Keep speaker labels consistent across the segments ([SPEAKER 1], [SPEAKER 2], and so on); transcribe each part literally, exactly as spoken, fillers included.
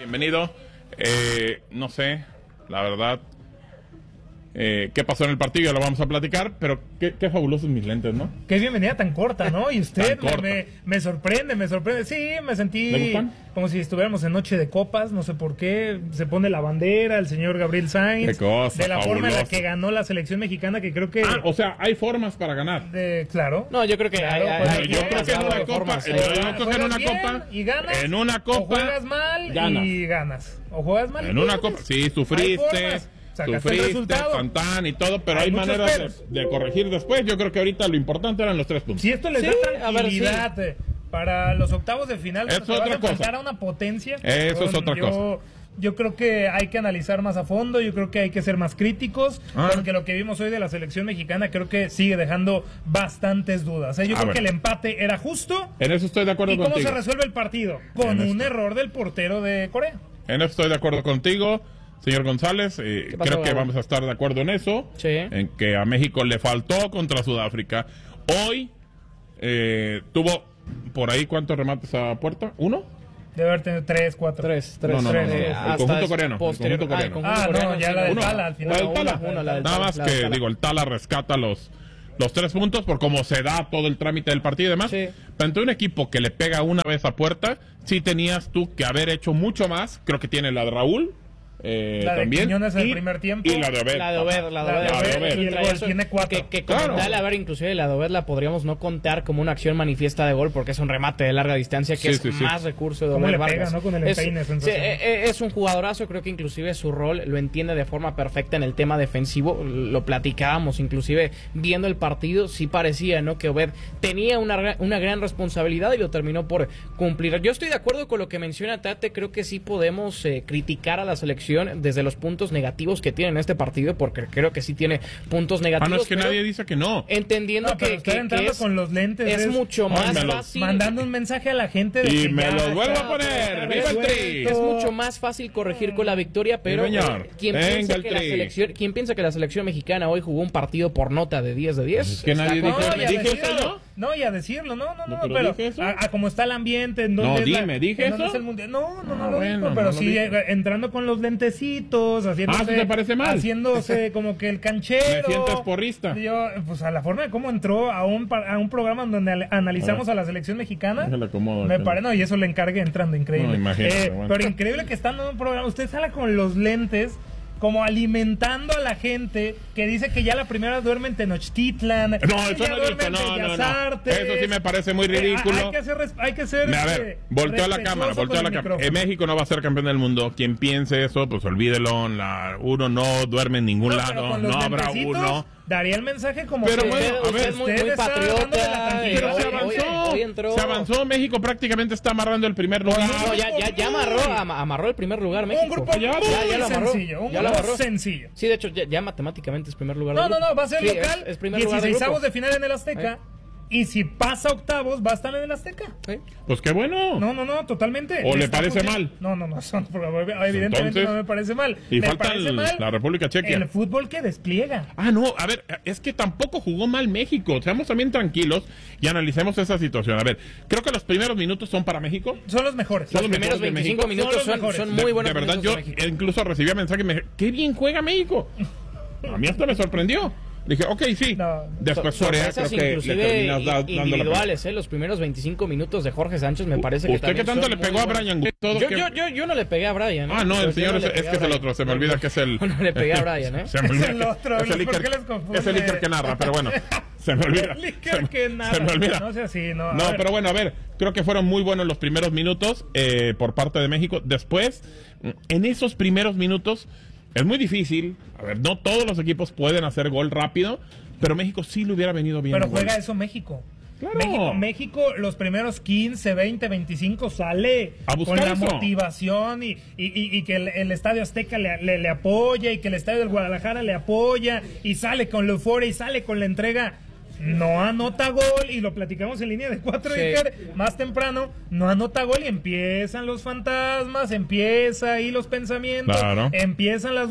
[SPEAKER 1] bienvenido. Eh, no sé, la verdad, eh, qué pasó en el partido, ya lo vamos a platicar, pero qué, qué fabulosos mis lentes, ¿no?
[SPEAKER 2] Qué bienvenida tan corta, ¿no? Y usted me,
[SPEAKER 1] corta.
[SPEAKER 2] me, me sorprende, me sorprende. Sí, me
[SPEAKER 1] ¿Le
[SPEAKER 2] sentí
[SPEAKER 1] gustan?
[SPEAKER 2] como si estuviéramos en Noche de Copas, no sé por qué. Se pone la bandera, el señor Gabriel Sainz.
[SPEAKER 1] Qué cosa,
[SPEAKER 2] de la forma en la
[SPEAKER 1] fabuloso.
[SPEAKER 2] que ganó la selección mexicana, que creo que...
[SPEAKER 1] Ah, o sea, hay formas para ganar.
[SPEAKER 2] de- claro.
[SPEAKER 3] No, yo creo que
[SPEAKER 2] Claro,
[SPEAKER 3] hay, hay-
[SPEAKER 2] pues,
[SPEAKER 3] hay-
[SPEAKER 1] yo
[SPEAKER 3] hay
[SPEAKER 1] creo que en una
[SPEAKER 3] demasiadas
[SPEAKER 1] copa,
[SPEAKER 3] formas,
[SPEAKER 1] eh,
[SPEAKER 3] ¿eh?
[SPEAKER 1] yo creo que en
[SPEAKER 2] Juegas
[SPEAKER 1] una
[SPEAKER 2] bien
[SPEAKER 1] copa,
[SPEAKER 2] y ganas,
[SPEAKER 1] en una
[SPEAKER 2] o
[SPEAKER 1] copa,
[SPEAKER 2] juegas mal
[SPEAKER 1] ganas.
[SPEAKER 2] y ganas. O juegas mal y
[SPEAKER 1] En una
[SPEAKER 2] pierdes.
[SPEAKER 1] copa, sí,
[SPEAKER 2] Hay
[SPEAKER 1] sufriste,
[SPEAKER 2] formas. Sacaste el
[SPEAKER 1] sufriste,
[SPEAKER 2] resultado.
[SPEAKER 1] tantán y todo, pero
[SPEAKER 2] Hay
[SPEAKER 1] hay,
[SPEAKER 2] muchos
[SPEAKER 1] maneras
[SPEAKER 2] peros.
[SPEAKER 1] de, de corregir después. Yo creo que ahorita lo importante eran los tres puntos.
[SPEAKER 2] Si esto les
[SPEAKER 3] Sí,
[SPEAKER 2] da
[SPEAKER 3] a ver,
[SPEAKER 2] tranquilidad eh, para los octavos de final,
[SPEAKER 1] Es
[SPEAKER 2] donde se van
[SPEAKER 1] otra
[SPEAKER 2] a enfrentar
[SPEAKER 1] cosa.
[SPEAKER 2] a una potencia.
[SPEAKER 1] Eso es otra
[SPEAKER 2] yo,
[SPEAKER 1] cosa.
[SPEAKER 2] Yo creo que hay que analizar más a fondo, yo creo que hay que ser más críticos,
[SPEAKER 1] Ah.
[SPEAKER 2] porque lo que vimos hoy de la selección mexicana creo que sigue dejando bastantes dudas. ¿eh? Yo
[SPEAKER 1] A
[SPEAKER 2] creo
[SPEAKER 1] ver.
[SPEAKER 2] que el empate era justo.
[SPEAKER 1] En eso estoy de acuerdo
[SPEAKER 2] ¿Y cómo
[SPEAKER 1] contigo.
[SPEAKER 2] se resuelve el partido? Con
[SPEAKER 1] En
[SPEAKER 2] un
[SPEAKER 1] esto.
[SPEAKER 2] error del portero de Corea.
[SPEAKER 1] En eso estoy de acuerdo contigo, señor González. Eh,
[SPEAKER 3] ¿Qué pasó,
[SPEAKER 1] creo que
[SPEAKER 3] Gabo?
[SPEAKER 1] vamos a estar de acuerdo en eso.
[SPEAKER 3] Sí.
[SPEAKER 1] En que a México le faltó contra Sudáfrica. Hoy eh, tuvo por ahí, ¿cuántos remates a puerta? ¿Uno?
[SPEAKER 2] Debe haber tenido tres, cuatro.
[SPEAKER 3] Tres, tres.
[SPEAKER 1] No, no, no,
[SPEAKER 2] tres,
[SPEAKER 1] no,
[SPEAKER 2] eh,
[SPEAKER 1] el
[SPEAKER 3] hasta
[SPEAKER 1] conjunto
[SPEAKER 3] es
[SPEAKER 1] coreano, el
[SPEAKER 3] posterior-
[SPEAKER 1] conjunto
[SPEAKER 3] ah, el
[SPEAKER 1] coreano.
[SPEAKER 2] Ah, no,
[SPEAKER 3] coreano,
[SPEAKER 2] ya
[SPEAKER 3] sí,
[SPEAKER 2] la del
[SPEAKER 1] Uno.
[SPEAKER 2] Tala al final.
[SPEAKER 1] La del
[SPEAKER 3] No,
[SPEAKER 1] Tala.
[SPEAKER 3] una, una, la del
[SPEAKER 1] Nada
[SPEAKER 3] Tala,
[SPEAKER 1] más
[SPEAKER 3] la
[SPEAKER 1] que,
[SPEAKER 3] del Tala.
[SPEAKER 1] digo, el Tala rescata los, los tres puntos por cómo se da todo el trámite del partido y demás.
[SPEAKER 3] Sí.
[SPEAKER 1] Pero ante un equipo que le pega una vez a puerta, sí tenías tú que haber hecho mucho más. Creo que tiene la de Raúl. Eh,
[SPEAKER 2] La de
[SPEAKER 1] también.
[SPEAKER 2] Quiñones en el
[SPEAKER 1] y,
[SPEAKER 2] primer tiempo.
[SPEAKER 1] Y la de Obed.
[SPEAKER 3] La de Obed, la de
[SPEAKER 2] La de
[SPEAKER 3] Obed.
[SPEAKER 1] Obed,
[SPEAKER 3] Y
[SPEAKER 1] y el
[SPEAKER 3] traía
[SPEAKER 2] gol
[SPEAKER 3] eso,
[SPEAKER 2] tiene cuatro.
[SPEAKER 3] Que, que
[SPEAKER 1] Claro.
[SPEAKER 3] comentarle, a ver, inclusive la de Obed la podríamos no contar como una acción manifiesta de gol porque es un remate de larga distancia que
[SPEAKER 1] Sí,
[SPEAKER 3] es
[SPEAKER 1] sí, sí.
[SPEAKER 3] más recurso de
[SPEAKER 2] Cómo
[SPEAKER 3] Obed
[SPEAKER 2] le pega,
[SPEAKER 3] Vargas.
[SPEAKER 2] ¿no? Con el
[SPEAKER 3] es,
[SPEAKER 2] empeine,
[SPEAKER 3] sí,
[SPEAKER 2] sensacional.
[SPEAKER 3] eh, eh, es un jugadorazo, creo que inclusive su rol lo entiende de forma perfecta en el tema defensivo, lo platicábamos, inclusive viendo el partido, sí parecía, ¿no? Que Obed tenía una, gra- una gran responsabilidad y lo terminó por cumplir. Yo estoy de acuerdo con lo que menciona Tate, creo que sí podemos eh, criticar a la selección desde los puntos negativos que tiene en este partido, porque creo que sí tiene puntos
[SPEAKER 1] Ah,
[SPEAKER 3] negativos.
[SPEAKER 1] no, es que
[SPEAKER 3] pero
[SPEAKER 1] nadie dice que no.
[SPEAKER 3] entendiendo
[SPEAKER 2] No, pero
[SPEAKER 3] que,
[SPEAKER 2] estar
[SPEAKER 3] que-
[SPEAKER 2] entrando
[SPEAKER 3] que es,
[SPEAKER 2] con los lentes
[SPEAKER 3] es
[SPEAKER 2] es-
[SPEAKER 3] mucho
[SPEAKER 1] Ay,
[SPEAKER 3] más
[SPEAKER 1] me lo-
[SPEAKER 3] fácil.
[SPEAKER 2] Mandando un mensaje a la gente de
[SPEAKER 1] Y
[SPEAKER 2] que
[SPEAKER 1] me
[SPEAKER 2] ya
[SPEAKER 1] lo vuelvo
[SPEAKER 2] está
[SPEAKER 1] a poner.
[SPEAKER 2] todo
[SPEAKER 1] ¡Viva el Tri!
[SPEAKER 2] resuelto.
[SPEAKER 3] Es mucho más fácil corregir con la victoria, pero
[SPEAKER 1] Sí, señor.
[SPEAKER 3] eh, ¿quién,
[SPEAKER 1] Venga
[SPEAKER 3] piensa
[SPEAKER 1] el
[SPEAKER 3] que la
[SPEAKER 1] Tri.
[SPEAKER 3] selección, ¿quién piensa que la selección mexicana hoy jugó un partido por nota de diez de diez?
[SPEAKER 1] Es que
[SPEAKER 3] Está
[SPEAKER 1] nadie
[SPEAKER 3] con-
[SPEAKER 1] dijo-
[SPEAKER 2] No, y a
[SPEAKER 1] ¿Dije eso
[SPEAKER 2] decirlo.
[SPEAKER 1] yo?
[SPEAKER 2] No, y a decirlo, no, no, no,
[SPEAKER 1] No, pero
[SPEAKER 2] pero,
[SPEAKER 1] dije eso.
[SPEAKER 2] a, a cómo está el ambiente, en
[SPEAKER 1] No,
[SPEAKER 2] dónde es la-
[SPEAKER 1] dime, ¿dije
[SPEAKER 2] en dónde
[SPEAKER 1] eso?
[SPEAKER 2] es el mundial. No, no, no
[SPEAKER 1] Ah,
[SPEAKER 2] lo
[SPEAKER 1] bueno,
[SPEAKER 2] dijo,
[SPEAKER 1] no
[SPEAKER 2] pero
[SPEAKER 1] lo
[SPEAKER 2] sí
[SPEAKER 1] dije.
[SPEAKER 2] eh, entrando con los lentecitos, haciéndose,
[SPEAKER 1] Ah, ¿eso te parece mal?
[SPEAKER 2] haciéndose como que el canchero.
[SPEAKER 1] Me sientes porrista.
[SPEAKER 2] Yo, pues a la forma de cómo entró a un pa- a un programa donde al- analizamos
[SPEAKER 1] A
[SPEAKER 2] a,
[SPEAKER 1] ver.
[SPEAKER 2] la selección mexicana.
[SPEAKER 1] Déjale acomodo
[SPEAKER 2] Me
[SPEAKER 1] aquí.
[SPEAKER 2] parece, no, y eso le encargue entrando, increíble.
[SPEAKER 1] No, imagínate,
[SPEAKER 2] Eh,
[SPEAKER 1] bueno.
[SPEAKER 2] Pero increíble que estando en un programa, usted sale con los lentes, como alimentando a la gente que dice que ya la primera duerme en Tenochtitlan.
[SPEAKER 1] No,
[SPEAKER 2] que
[SPEAKER 1] eso
[SPEAKER 2] ya
[SPEAKER 1] no
[SPEAKER 2] duerme
[SPEAKER 1] dijo,
[SPEAKER 2] en
[SPEAKER 1] no, no,
[SPEAKER 2] Bellas
[SPEAKER 1] no.
[SPEAKER 2] Artes.
[SPEAKER 1] Eso sí me parece muy
[SPEAKER 2] Eh,
[SPEAKER 1] ridículo.
[SPEAKER 2] hay que hacer, res- hay que ser
[SPEAKER 1] A
[SPEAKER 2] este,
[SPEAKER 1] ver, volteó a la cámara,
[SPEAKER 2] respetuoso
[SPEAKER 1] volteó a
[SPEAKER 2] con
[SPEAKER 1] la
[SPEAKER 2] el
[SPEAKER 1] cámara. Eh,
[SPEAKER 2] micrófono.
[SPEAKER 1] México no va a ser campeón del mundo. Quien piense eso, pues olvídelo. La, uno no duerme en ningún
[SPEAKER 2] No, pero
[SPEAKER 1] lado,
[SPEAKER 2] con los
[SPEAKER 1] no habrá
[SPEAKER 2] lentecitos
[SPEAKER 1] uno.
[SPEAKER 2] daría el mensaje como
[SPEAKER 1] Pero
[SPEAKER 2] que
[SPEAKER 1] bueno, a
[SPEAKER 3] usted
[SPEAKER 1] ver,
[SPEAKER 3] es muy,
[SPEAKER 2] usted
[SPEAKER 3] muy
[SPEAKER 2] está dándole la
[SPEAKER 3] patriota.
[SPEAKER 2] tranquilidad.
[SPEAKER 1] Pero se
[SPEAKER 3] hoy- hoy-
[SPEAKER 1] avanzó,
[SPEAKER 3] hoy entró-
[SPEAKER 1] se avanzó. México prácticamente está amarrando el primer lugar.
[SPEAKER 3] No, ya, ya, ya amarró, am- amarró el primer lugar México.
[SPEAKER 2] un grupo
[SPEAKER 1] Ya,
[SPEAKER 2] muy
[SPEAKER 1] ya,
[SPEAKER 3] ya lo amarró.
[SPEAKER 2] sencillo, un
[SPEAKER 3] Ya lo
[SPEAKER 2] grupo
[SPEAKER 3] amarró.
[SPEAKER 2] sencillo.
[SPEAKER 3] Sí, de hecho, ya, ya matemáticamente es primer lugar del
[SPEAKER 2] No, no,
[SPEAKER 3] grupo.
[SPEAKER 2] no, va a ser
[SPEAKER 3] Sí,
[SPEAKER 2] local,
[SPEAKER 3] es, es primer lugar del
[SPEAKER 2] dieciseisavos
[SPEAKER 3] grupo.
[SPEAKER 2] de final en el Azteca, y si pasa octavos, va a estar en el Azteca.
[SPEAKER 3] Sí.
[SPEAKER 1] Pues qué bueno.
[SPEAKER 2] No, no, no, totalmente.
[SPEAKER 1] ¿O le
[SPEAKER 2] Está
[SPEAKER 1] parece
[SPEAKER 2] funcionando.
[SPEAKER 1] mal?
[SPEAKER 2] No, no, no, son, evidentemente
[SPEAKER 1] Entonces,
[SPEAKER 2] no me parece mal.
[SPEAKER 1] y
[SPEAKER 2] Me
[SPEAKER 1] falta
[SPEAKER 2] parece
[SPEAKER 1] el-
[SPEAKER 2] mal
[SPEAKER 1] la República Checa.
[SPEAKER 2] el fútbol que despliega.
[SPEAKER 1] Ah, no, a ver, es que tampoco jugó mal México. Seamos también tranquilos y analicemos esa situación. A ver, creo que los primeros minutos son para México.
[SPEAKER 2] Son los mejores.
[SPEAKER 1] Son
[SPEAKER 3] Los
[SPEAKER 1] los
[SPEAKER 3] primeros
[SPEAKER 1] mejores de
[SPEAKER 3] veinticinco
[SPEAKER 1] México.
[SPEAKER 3] minutos
[SPEAKER 2] Son los
[SPEAKER 3] son,
[SPEAKER 2] mejores.
[SPEAKER 3] son
[SPEAKER 1] De-
[SPEAKER 3] muy buenos
[SPEAKER 1] De verdad,
[SPEAKER 3] minutos
[SPEAKER 1] yo
[SPEAKER 3] de México.
[SPEAKER 1] incluso recibía mensajes y me dije, qué bien juega México. A mí hasta me sorprendió. Dije, ok, sí.
[SPEAKER 2] No.
[SPEAKER 1] Después
[SPEAKER 3] Sor-
[SPEAKER 1] Corea creo
[SPEAKER 3] sorpresas
[SPEAKER 1] que le
[SPEAKER 3] inclusive
[SPEAKER 1] terminas da- dando la
[SPEAKER 3] individuales, ¿eh? Los primeros veinticinco minutos de Jorge Sánchez me parece que
[SPEAKER 1] ¿Usted qué
[SPEAKER 3] también
[SPEAKER 1] tanto
[SPEAKER 3] son
[SPEAKER 1] le
[SPEAKER 3] muy
[SPEAKER 1] pegó a
[SPEAKER 3] buenos.
[SPEAKER 1] Brian Guzmán? Todos
[SPEAKER 3] Yo,
[SPEAKER 1] que-
[SPEAKER 3] yo, yo, yo no le pegué a Brian, ¿eh?
[SPEAKER 1] Ah, no,
[SPEAKER 3] Yo-
[SPEAKER 1] el
[SPEAKER 3] yo
[SPEAKER 1] señor
[SPEAKER 3] no
[SPEAKER 1] es,
[SPEAKER 3] le
[SPEAKER 1] es
[SPEAKER 3] pegué
[SPEAKER 1] que
[SPEAKER 3] a
[SPEAKER 1] es el
[SPEAKER 3] Brian.
[SPEAKER 1] otro. Se me olvida que es el...
[SPEAKER 3] No le pegué a Brian, ¿eh?
[SPEAKER 1] Se me olvida
[SPEAKER 2] Es el
[SPEAKER 1] que-
[SPEAKER 2] otro,
[SPEAKER 1] es el
[SPEAKER 2] ¿por
[SPEAKER 1] Iker-
[SPEAKER 2] qué les confunde?
[SPEAKER 1] es el Iker que narra, pero bueno. Se me olvida.
[SPEAKER 2] El Iker
[SPEAKER 1] Se me-
[SPEAKER 2] que narra.
[SPEAKER 1] Se me olvida.
[SPEAKER 2] No sea así, no. a
[SPEAKER 1] No,
[SPEAKER 2] ver.
[SPEAKER 1] pero bueno, a ver, creo que fueron muy buenos los primeros minutos eh, por parte de México. Después, en esos primeros minutos, es muy difícil. A ver, no todos los equipos pueden hacer gol rápido, pero México sí le hubiera venido bien.
[SPEAKER 2] Pero
[SPEAKER 1] el gol.
[SPEAKER 2] juega eso México.
[SPEAKER 1] Claro.
[SPEAKER 2] México, México, los primeros quince, veinte, veinticinco sale
[SPEAKER 1] A buscar
[SPEAKER 2] con la
[SPEAKER 1] eso.
[SPEAKER 2] motivación y, y, y, y que el, el Estadio Azteca le, le, le apoya y que el Estadio del Guadalajara le apoya y sale con la euforia y sale con la entrega. No anota gol y lo platicamos en línea de cuatro
[SPEAKER 3] Sí.
[SPEAKER 2] Iker, más temprano, no anota gol y empiezan los fantasmas, empieza ahí los pensamientos,
[SPEAKER 1] Claro.
[SPEAKER 2] empiezan las dudas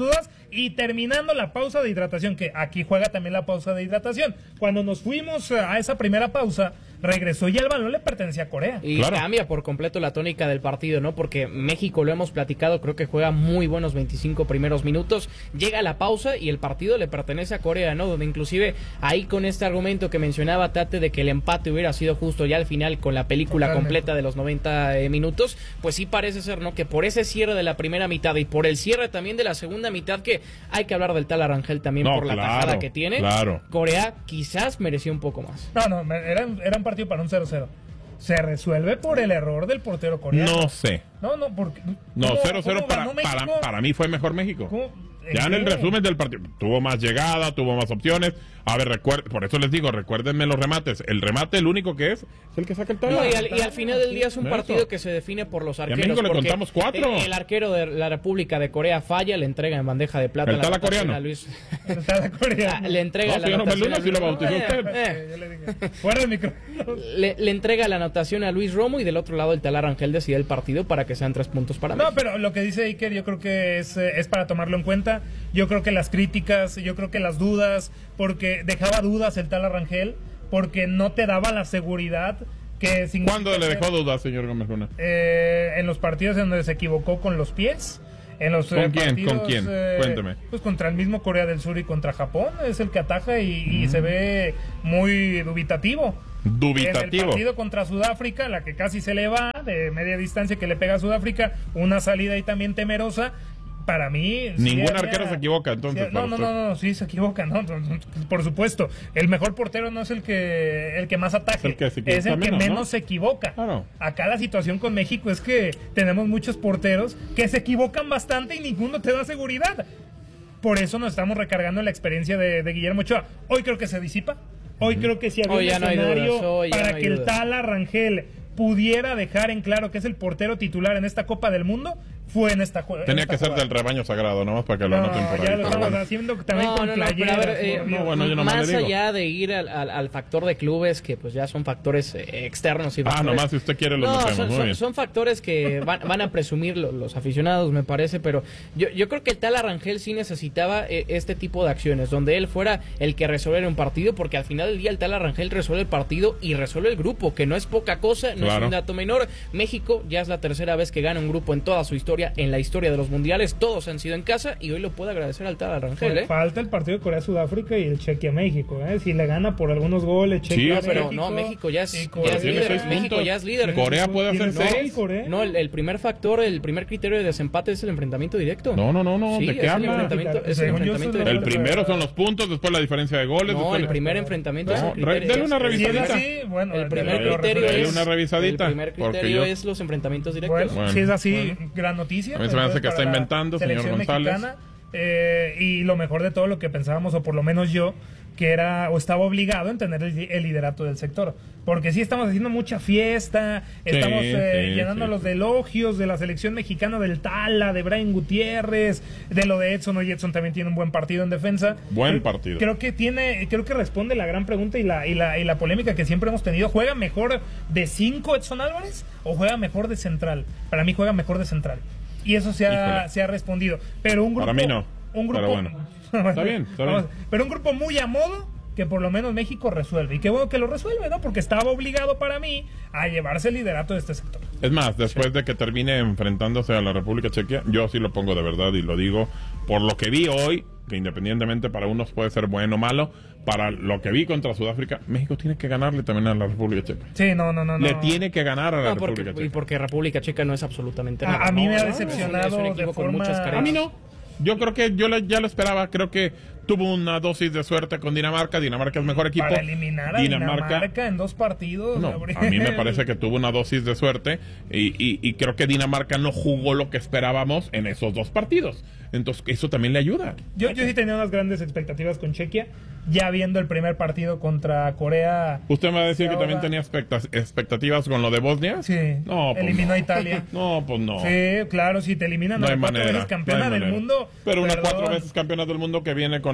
[SPEAKER 2] y terminando la pausa de hidratación, que aquí juega también la pausa de hidratación. Cuando nos fuimos a esa primera pausa, regresó y el balón le pertenecía a Corea.
[SPEAKER 3] Y
[SPEAKER 1] claro.
[SPEAKER 3] cambia por completo la tónica del partido, ¿no? Porque México, lo hemos platicado, creo que juega muy buenos veinticinco primeros minutos, llega a la pausa y el partido le pertenece a Corea, ¿no? Donde inclusive ahí con este argumento que mencionaba Tate de que el empate hubiera sido justo ya al final con la película
[SPEAKER 2] Totalmente.
[SPEAKER 3] completa de los noventa eh, minutos, pues sí parece ser, ¿no? Que por ese cierre de la primera mitad y por el cierre también de la segunda mitad, que hay que hablar del tal Arangel también
[SPEAKER 1] No,
[SPEAKER 3] por la
[SPEAKER 1] claro,
[SPEAKER 3] tajada que tiene,
[SPEAKER 1] claro.
[SPEAKER 3] Corea quizás mereció un poco más.
[SPEAKER 2] No, no, era, era un partido para un cero cero. Se resuelve por el error del portero coreano.
[SPEAKER 1] No sé.
[SPEAKER 2] No, no, porque...
[SPEAKER 1] No,
[SPEAKER 2] ¿cómo-
[SPEAKER 1] cero cero
[SPEAKER 2] cómo
[SPEAKER 1] para,
[SPEAKER 2] ganó
[SPEAKER 1] para,
[SPEAKER 2] México?
[SPEAKER 1] para mí fue mejor México.
[SPEAKER 2] ¿Cómo?
[SPEAKER 1] Ya en el
[SPEAKER 2] qué?
[SPEAKER 1] resumen del partido, tuvo más llegada, tuvo más opciones. A ver, recuer- por eso les digo, recuérdenme los remates. El remate, el único que es, es el que saca el
[SPEAKER 3] No,
[SPEAKER 1] tala.
[SPEAKER 3] y, al, y al final del día es un
[SPEAKER 1] Eso.
[SPEAKER 3] partido que se define por los
[SPEAKER 1] a
[SPEAKER 3] arqueros.
[SPEAKER 1] México le
[SPEAKER 3] porque
[SPEAKER 1] contamos cuatro.
[SPEAKER 3] El, el arquero de la República de Corea falla, le entrega en bandeja de plata
[SPEAKER 1] El
[SPEAKER 3] la
[SPEAKER 1] tala
[SPEAKER 3] anotación
[SPEAKER 1] coreano.
[SPEAKER 3] a Luis.
[SPEAKER 2] Está la coreana.
[SPEAKER 3] Ah, le entrega
[SPEAKER 1] No,
[SPEAKER 3] la
[SPEAKER 1] si yo no me
[SPEAKER 3] anotación
[SPEAKER 1] luna,
[SPEAKER 3] a
[SPEAKER 1] si lo
[SPEAKER 3] Luis
[SPEAKER 1] bautizó
[SPEAKER 3] Romo.
[SPEAKER 1] usted.
[SPEAKER 3] Eh, eh.
[SPEAKER 2] Yo le dije, fuera del micrófono.
[SPEAKER 3] Le, le entrega la anotación a Luis Romo y del otro lado el tal Arangel decide el partido para que sean tres puntos para
[SPEAKER 2] No,
[SPEAKER 3] México.
[SPEAKER 2] pero lo que dice Iker yo creo que es, eh, es para tomarlo en cuenta. Yo creo que las críticas, yo creo que las dudas, porque dejaba dudas el tal Arangel, porque no te daba la seguridad que... significa
[SPEAKER 1] ¿Cuándo le
[SPEAKER 2] ser-
[SPEAKER 1] dejó dudas, señor Gómez Luna?
[SPEAKER 2] Eh, en los partidos en donde se equivocó con los pies. En los
[SPEAKER 1] ¿Con
[SPEAKER 2] eh,
[SPEAKER 1] quién?
[SPEAKER 2] partidos,
[SPEAKER 1] ¿Con quién?
[SPEAKER 2] eh,
[SPEAKER 1] Cuénteme.
[SPEAKER 2] Pues contra el mismo Corea del Sur y contra Japón. Es el que ataja y, y se ve muy dubitativo. En el
[SPEAKER 1] Dubitativo.
[SPEAKER 2] partido contra Sudáfrica, la que casi se le va de media distancia que le pega a Sudáfrica, una salida ahí también temerosa. Para mí... sí
[SPEAKER 1] Ningún
[SPEAKER 2] había-
[SPEAKER 1] arquero se equivoca, entonces,
[SPEAKER 2] sí, no,
[SPEAKER 1] para
[SPEAKER 2] no,
[SPEAKER 1] usted.
[SPEAKER 2] no, no, sí se equivoca, ¿no? Por supuesto. El mejor portero no es el que el que más ataque,
[SPEAKER 1] Es el que se equivoca
[SPEAKER 2] es el que
[SPEAKER 1] menos,
[SPEAKER 2] menos
[SPEAKER 1] ¿no?
[SPEAKER 2] se equivoca.
[SPEAKER 1] Claro.
[SPEAKER 2] Acá la situación con México es que tenemos muchos porteros que se equivocan bastante y ninguno te da seguridad. Por eso nos estamos recargando en la experiencia de, de Guillermo Ochoa. Hoy creo que se disipa. Hoy creo que si había
[SPEAKER 3] Hoy
[SPEAKER 2] un
[SPEAKER 3] ya no hay
[SPEAKER 2] escenario
[SPEAKER 3] dudas, hoy ya
[SPEAKER 2] para
[SPEAKER 3] no hay
[SPEAKER 2] que el
[SPEAKER 3] dudas.
[SPEAKER 2] Tala Rangel pudiera dejar en claro que es el portero titular en esta Copa del Mundo, fue en esta jugada.
[SPEAKER 1] Tenía que ser del rebaño sagrado, nomás para que lo
[SPEAKER 2] No,
[SPEAKER 1] anoten por ahí.
[SPEAKER 2] ya lo
[SPEAKER 1] pero
[SPEAKER 2] estamos
[SPEAKER 1] bueno.
[SPEAKER 2] haciendo también
[SPEAKER 3] No,
[SPEAKER 2] con
[SPEAKER 3] no, no, pero
[SPEAKER 2] playeras.
[SPEAKER 3] a ver, eh,
[SPEAKER 2] por
[SPEAKER 1] no,
[SPEAKER 2] Dios.
[SPEAKER 1] bueno, yo nomás
[SPEAKER 3] más
[SPEAKER 1] le digo.
[SPEAKER 3] allá de ir al, al- al factor de clubes, que pues ya son factores eh, externos y
[SPEAKER 1] Ah,
[SPEAKER 3] factores-
[SPEAKER 1] nomás si usted quiere los
[SPEAKER 3] No,
[SPEAKER 1] metemos,
[SPEAKER 3] son,
[SPEAKER 1] muy
[SPEAKER 3] son-
[SPEAKER 1] bien.
[SPEAKER 3] son factores que van, van a presumir lo- los aficionados, me parece, pero yo, yo creo que el tal Arangel sí necesitaba eh, este tipo de acciones, donde él fuera el que resolviera un partido, porque al final del día el tal Arangel resuelve el partido y resuelve el grupo, que no es poca cosa, no
[SPEAKER 1] Claro.
[SPEAKER 3] es un dato menor. México ya es la tercera vez que gana un grupo en toda su historia, en la historia de los mundiales, todos han sido en casa y hoy lo puede agradecer al tal Arangel, ¿eh?
[SPEAKER 2] Falta el partido de Corea-Sudáfrica y el Chequia-México. ¿eh? Si le gana por algunos goles, Chequia
[SPEAKER 1] Sí,
[SPEAKER 3] pero no, México ya es-
[SPEAKER 2] y
[SPEAKER 3] ya
[SPEAKER 2] Corea
[SPEAKER 3] es
[SPEAKER 1] Tiene
[SPEAKER 3] líder,
[SPEAKER 1] seis
[SPEAKER 3] México
[SPEAKER 1] puntos.
[SPEAKER 3] ya es líder.
[SPEAKER 1] Corea puede hacer
[SPEAKER 2] Tiene
[SPEAKER 1] seis.
[SPEAKER 2] Corea.
[SPEAKER 3] No, el, el primer factor, el primer criterio de desempate es el enfrentamiento directo.
[SPEAKER 1] No, no, no, no,
[SPEAKER 3] Sí,
[SPEAKER 1] ¿de
[SPEAKER 3] es
[SPEAKER 1] qué
[SPEAKER 3] el
[SPEAKER 1] habla?
[SPEAKER 3] enfrentamiento, es el
[SPEAKER 2] Según yo,
[SPEAKER 3] enfrentamiento
[SPEAKER 2] eso es lo-
[SPEAKER 1] El
[SPEAKER 3] directo.
[SPEAKER 1] primero son los puntos, después la diferencia de goles.
[SPEAKER 3] No,
[SPEAKER 1] después
[SPEAKER 3] el
[SPEAKER 1] la-
[SPEAKER 3] primer enfrentamiento
[SPEAKER 1] No,
[SPEAKER 3] es el
[SPEAKER 1] re-
[SPEAKER 3] criterio.
[SPEAKER 1] dele una
[SPEAKER 3] es-
[SPEAKER 2] Si es
[SPEAKER 1] revisadita.
[SPEAKER 2] así, bueno,
[SPEAKER 3] El
[SPEAKER 2] lo-
[SPEAKER 3] primer
[SPEAKER 2] lo
[SPEAKER 3] criterio
[SPEAKER 1] Dele
[SPEAKER 3] es
[SPEAKER 1] una revisadita,
[SPEAKER 3] el primer
[SPEAKER 1] porque
[SPEAKER 3] criterio
[SPEAKER 1] yo-
[SPEAKER 3] es los enfrentamientos directos.
[SPEAKER 2] Bueno,
[SPEAKER 1] Bueno,
[SPEAKER 2] si es así,
[SPEAKER 1] bueno.
[SPEAKER 2] gran noticia.
[SPEAKER 1] A mí se me hace
[SPEAKER 2] entonces,
[SPEAKER 1] que está
[SPEAKER 2] para la
[SPEAKER 1] inventando, señor
[SPEAKER 2] selección
[SPEAKER 1] González.
[SPEAKER 2] mexicana, eh, y lo mejor de todo lo que pensábamos, o por lo menos yo, que era o estaba obligado en tener el, el liderato del sector. Porque sí estamos haciendo mucha fiesta, estamos eh,
[SPEAKER 1] sí,
[SPEAKER 2] llenándolos
[SPEAKER 1] sí.
[SPEAKER 2] de elogios de la selección mexicana, del Tala, de Brian Gutiérrez, de lo de Edson. Hoy Edson también tiene un buen partido en defensa.
[SPEAKER 1] Buen
[SPEAKER 2] Creo-
[SPEAKER 1] partido.
[SPEAKER 2] Creo que tiene, creo que responde la gran pregunta y la, y la, y la polémica que siempre hemos tenido. ¿Juega mejor de cinco Edson Álvarez o juega mejor de central? Para mí juega mejor de central. Y eso se ha,
[SPEAKER 1] Híjole.
[SPEAKER 2] se ha respondido. Pero un grupo.
[SPEAKER 1] Para mí no,
[SPEAKER 2] Un grupo,
[SPEAKER 1] pero bueno. Está bien, está bien.
[SPEAKER 2] Vamos, pero un grupo muy a modo que por lo menos México resuelve. Y qué bueno que lo resuelve, ¿no? Porque estaba obligado para mí a llevarse el liderato de este sector.
[SPEAKER 1] Es más, después de que termine enfrentándose a la República Chequia, yo sí lo pongo de verdad y lo digo por lo que vi hoy, que independientemente para unos puede ser bueno o malo, para lo que vi contra Sudáfrica, México tiene que ganarle también a la República Checa.
[SPEAKER 2] Sí, no, no, no.
[SPEAKER 1] Le
[SPEAKER 2] no.
[SPEAKER 1] tiene que ganar a la
[SPEAKER 3] No, porque,
[SPEAKER 1] República
[SPEAKER 3] y
[SPEAKER 1] Checa.
[SPEAKER 3] porque República Checa no es absolutamente
[SPEAKER 2] A-
[SPEAKER 3] nada.
[SPEAKER 2] a mí
[SPEAKER 3] No,
[SPEAKER 2] me ha
[SPEAKER 3] no,
[SPEAKER 2] decepcionado
[SPEAKER 3] es un- es un
[SPEAKER 2] de
[SPEAKER 3] equipo con
[SPEAKER 2] forma-
[SPEAKER 3] muchas
[SPEAKER 1] A mí
[SPEAKER 3] carencias.
[SPEAKER 1] no. Yo creo que yo le- ya lo esperaba. Creo que tuvo una dosis de suerte con Dinamarca. Dinamarca es mejor equipo.
[SPEAKER 2] Para eliminar a Dinamarca, en dos partidos.
[SPEAKER 1] No,
[SPEAKER 2] Gabriel.
[SPEAKER 1] a mí me parece que tuvo una dosis de suerte y, y- y creo que Dinamarca no jugó lo que esperábamos en esos dos partidos. Entonces, eso también le ayuda.
[SPEAKER 2] Yo, yo sí tenía unas grandes expectativas con Chequia. Ya viendo el primer partido contra Corea.
[SPEAKER 1] ¿Usted me va a decir que
[SPEAKER 2] Ahora-
[SPEAKER 1] también tenía expecta- expectativas con lo de Bosnia?
[SPEAKER 2] Sí,
[SPEAKER 1] No, pues
[SPEAKER 2] eliminó
[SPEAKER 1] no.
[SPEAKER 2] a Italia.
[SPEAKER 1] No, pues no.
[SPEAKER 2] Sí, claro, si te eliminan
[SPEAKER 1] No
[SPEAKER 2] a
[SPEAKER 1] hay
[SPEAKER 2] la cuatro
[SPEAKER 1] manera.
[SPEAKER 2] veces campeona
[SPEAKER 1] no hay
[SPEAKER 2] del
[SPEAKER 1] manera.
[SPEAKER 2] mundo.
[SPEAKER 1] Pero una
[SPEAKER 2] perdón.
[SPEAKER 1] cuatro veces campeona del mundo que viene con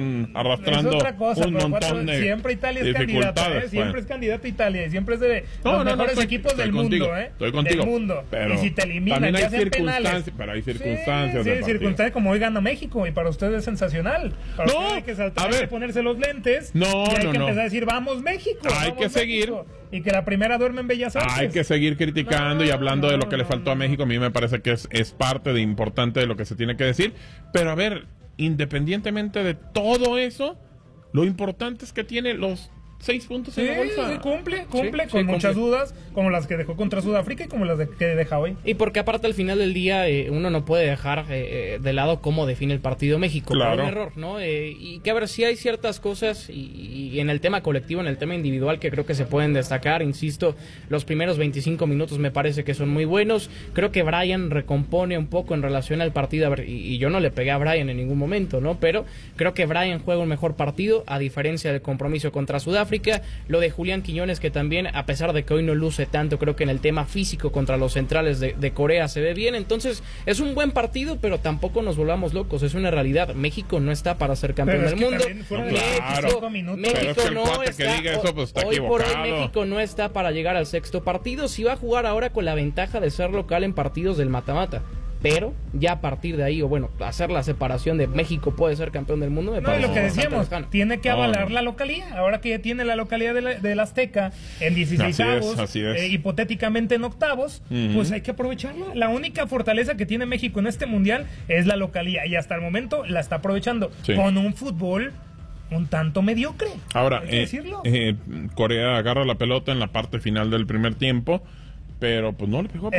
[SPEAKER 1] están arrastrando
[SPEAKER 2] es otra cosa,
[SPEAKER 1] un
[SPEAKER 2] pero
[SPEAKER 1] montón
[SPEAKER 2] cuatro-
[SPEAKER 1] de
[SPEAKER 2] siempre Italia es candidata,
[SPEAKER 1] dificultades.
[SPEAKER 2] ¿eh? Siempre
[SPEAKER 1] pues.
[SPEAKER 2] es candidata a Italia y siempre es de
[SPEAKER 1] No,
[SPEAKER 2] los
[SPEAKER 1] no, no,
[SPEAKER 2] mejores
[SPEAKER 1] estoy-
[SPEAKER 2] equipos
[SPEAKER 1] estoy
[SPEAKER 2] del
[SPEAKER 1] contigo,
[SPEAKER 2] mundo, ¿eh?
[SPEAKER 1] estoy contigo,
[SPEAKER 2] Del mundo.
[SPEAKER 1] pero
[SPEAKER 2] Y si te eliminan,
[SPEAKER 1] también hay
[SPEAKER 2] ya hacen penales.
[SPEAKER 1] circunstancias, pero hay circunstancias
[SPEAKER 2] Sí,
[SPEAKER 1] del
[SPEAKER 2] sí,
[SPEAKER 1] partido.
[SPEAKER 2] circunstancias como hoy gana México y para ustedes es sensacional. Para
[SPEAKER 1] No,
[SPEAKER 2] ustedes hay que saltar,
[SPEAKER 1] a
[SPEAKER 2] hay
[SPEAKER 1] ver.
[SPEAKER 2] que ponerse los lentes
[SPEAKER 1] No,
[SPEAKER 2] y hay
[SPEAKER 1] no,
[SPEAKER 2] que
[SPEAKER 1] no.
[SPEAKER 2] empezar a decir, vamos México.
[SPEAKER 1] Hay
[SPEAKER 2] vamos
[SPEAKER 1] que seguir.
[SPEAKER 2] México. Y que la primera duerme en Bellas Artes.
[SPEAKER 1] Hay que seguir criticando
[SPEAKER 2] No,
[SPEAKER 1] y hablando de lo que le
[SPEAKER 2] no,
[SPEAKER 1] faltó a
[SPEAKER 2] no.
[SPEAKER 1] México. A mí me parece que es, es parte de importante de lo que se tiene que decir. Pero a ver, independientemente de todo eso, lo importante es que tiene los seis puntos
[SPEAKER 2] Sí,
[SPEAKER 1] en la bolsa.
[SPEAKER 2] sí, cumple, cumple,
[SPEAKER 3] Sí,
[SPEAKER 2] con
[SPEAKER 3] sí,
[SPEAKER 2] muchas
[SPEAKER 3] cumple.
[SPEAKER 2] dudas, como las que dejó contra Sudáfrica y como las de- que deja hoy.
[SPEAKER 3] Y porque aparte al final del día eh, uno no puede dejar eh, eh, de lado cómo define el partido México.
[SPEAKER 1] Claro.
[SPEAKER 3] Por un error, ¿no? Eh, y que a ver, si hay ciertas cosas y, y en el tema colectivo, en el tema individual que creo que se pueden destacar, insisto, los primeros veinticinco minutos me parece que son muy buenos. Creo que Brian recompone un poco en relación al partido, a ver, y, y yo no le pegué a Brian en ningún momento, ¿no? Pero creo que Brian juega un mejor partido a diferencia del compromiso contra Sudáfrica. Lo de Julián Quiñones, que también, a pesar de que hoy no luce tanto, creo que en el tema físico contra los centrales de, de Corea se ve bien. Entonces, es un buen partido, pero tampoco nos volvamos locos. Es una realidad. México no está para ser campeón
[SPEAKER 2] Pero es
[SPEAKER 3] del
[SPEAKER 2] que
[SPEAKER 3] mundo.
[SPEAKER 2] también fueron
[SPEAKER 1] No, claro.
[SPEAKER 2] veinticinco minutos.
[SPEAKER 3] México
[SPEAKER 1] Pero es que el
[SPEAKER 3] no
[SPEAKER 1] cuate que
[SPEAKER 3] está,
[SPEAKER 1] diga eso, pues, está
[SPEAKER 3] hoy por hoy
[SPEAKER 1] equivocado.
[SPEAKER 3] México no está para llegar al sexto partido. Si va a jugar ahora con la ventaja de ser local en partidos del mata-mata. Pero ya a partir de ahí, o bueno, hacer la separación de México puede ser campeón del mundo, me
[SPEAKER 2] No, y
[SPEAKER 3] parece
[SPEAKER 2] lo que
[SPEAKER 3] bastante
[SPEAKER 2] decíamos,
[SPEAKER 3] lejano.
[SPEAKER 2] tiene que
[SPEAKER 1] No,
[SPEAKER 2] avalar
[SPEAKER 1] no.
[SPEAKER 2] la localía. Ahora que ya tiene la localidad de la- del Azteca en dieciséis
[SPEAKER 1] Así es,
[SPEAKER 2] avos,
[SPEAKER 1] así es.
[SPEAKER 2] eh, hipotéticamente en octavos,
[SPEAKER 1] Ujú.
[SPEAKER 2] pues hay que aprovecharla. La única fortaleza que tiene México en este mundial es la localía y hasta el momento la está aprovechando
[SPEAKER 1] Sí.
[SPEAKER 2] con un fútbol un tanto mediocre.
[SPEAKER 1] Ahora,
[SPEAKER 2] hay que
[SPEAKER 1] eh,
[SPEAKER 2] decirlo.
[SPEAKER 1] eh, Corea agarra la pelota en la parte final del primer tiempo, pero pues no le pegó a